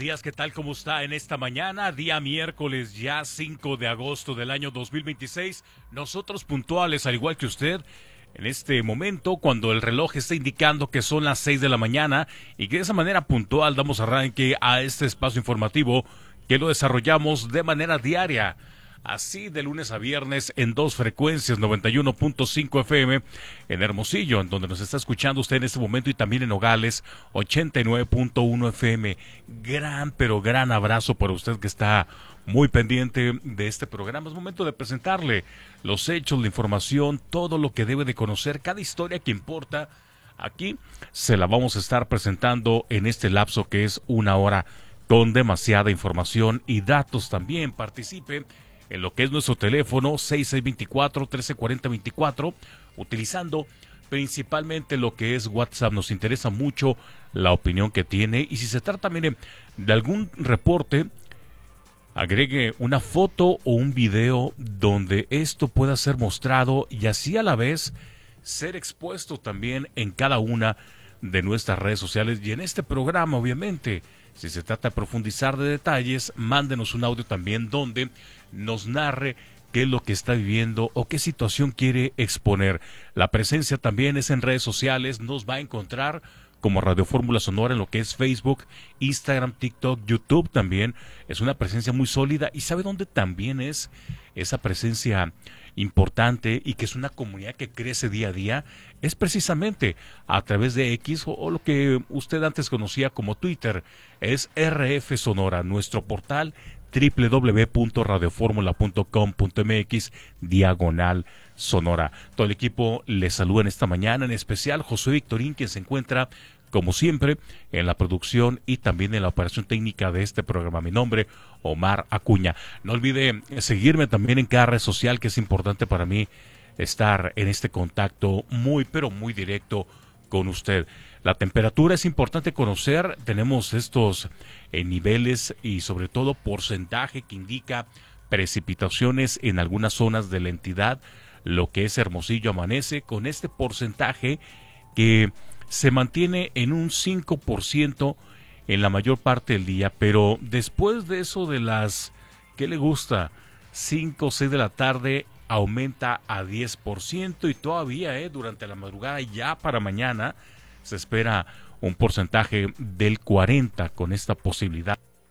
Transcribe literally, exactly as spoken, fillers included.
días, ¿qué tal? ¿Cómo está en esta mañana? Día miércoles, ya cinco de agosto del año dos mil veintiséis. Nosotros puntuales, al igual que usted, en este momento, cuando el reloj está indicando que son las seis de la mañana y que de esa manera puntual damos arranque a este espacio informativo que lo desarrollamos de manera diaria. Así de lunes a viernes en dos frecuencias, noventa y uno punto cinco F M en Hermosillo, en donde nos está escuchando usted en este momento, y también en Nogales, ochenta y nueve punto uno F M. Gran, pero gran abrazo para usted que está muy pendiente de este programa. Es momento de presentarle los hechos, la información, todo lo que debe de conocer, cada historia que importa. Aquí se la vamos a estar presentando en este lapso que es una hora con demasiada información y datos también. Participe en lo que es nuestro teléfono seis seis dos cuatro, uno tres cuatro cero dos cuatro, utilizando principalmente lo que es WhatsApp. Nos interesa mucho la opinión que tiene, y si se trata, mire, de algún reporte, agregue una foto o un video donde esto pueda ser mostrado y así a la vez ser expuesto también en cada una de nuestras redes sociales y en este programa. Obviamente, si se trata de profundizar de detalles, mándenos un audio también donde nos narre qué es lo que está viviendo o qué situación quiere exponer. La presencia también es en redes sociales. Nos va a encontrar como Radio Fórmula Sonora en lo que es Facebook, Instagram, TikTok, YouTube también. Es una presencia muy sólida. ¿Y sabe dónde también es esa presencia importante y que es una comunidad que crece día a día? Es precisamente a través de X, o, o lo que usted antes conocía como Twitter. Es R F Sonora, nuestro portal doble u doble u doble u punto radio fórmula punto com punto m x diagonal sonora. Todo el equipo le saluda en esta mañana, en especial José Victorín, quien se encuentra como siempre en la producción y también en la operación técnica de este programa. Mi nombre, Omar Acuña. No olvide seguirme también en cada red social, que es importante para mí estar en este contacto muy pero muy directo con usted. La temperatura es importante conocer. Tenemos estos eh, niveles y sobre todo porcentaje que indica precipitaciones en algunas zonas de la entidad. Lo que es Hermosillo amanece con este porcentaje que se mantiene en un cinco por ciento en la mayor parte del día, pero después de eso de las, ¿qué le gusta? cinco o seis de la tarde aumenta a diez por ciento, y todavía eh, durante la madrugada, ya para mañana, se espera un porcentaje del cuarenta por ciento con esta posibilidad